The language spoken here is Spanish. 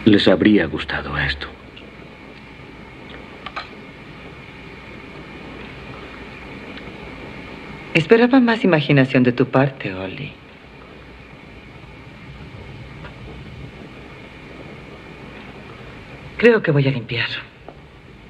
Les habría gustado esto. Esperaba más imaginación de tu parte, Ollie. Creo que voy a limpiar.